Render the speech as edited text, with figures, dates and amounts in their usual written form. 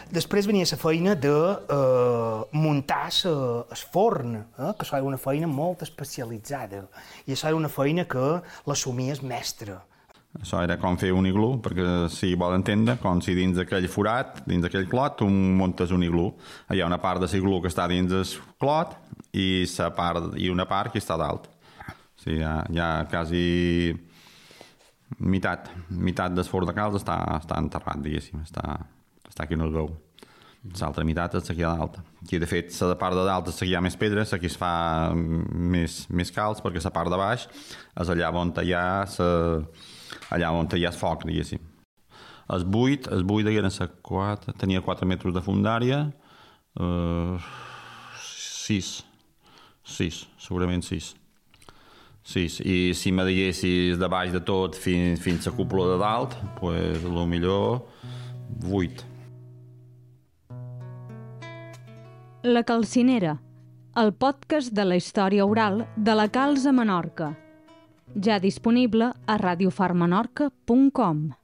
Després venia la feina de muntar el forn, que això era una feina molt especialitzada. I això era una feina que l'assumia el mestre. Això era com fer un iglú, perquè si vol entendre, com si dins d'aquell forat, dins d'aquell clot, tu muntes un iglú. Hi ha una part de l'iglú que està dins del clot i una part que està dalt. O sigui, hi ha quasi meitat del forn de calç està enterrat, diguéssim, està aquí en el gou. L'altra meitat és aquí a dalt. Aquí, de fet, la part de dalt és aquí hi ha més pedres, aquí es fa més calç, perquè la part de baix és allà on hi ha el foc, diguéssim. El buit tenia 4 metres de fundària, 6, segurament 6. I si me diguessis de baix de tot fins a cúpula de dalt, doncs potser 8. La Calcinera, el podcast de la història oral de la calç a Menorca. Ja disponible a radiofarmenorca.com.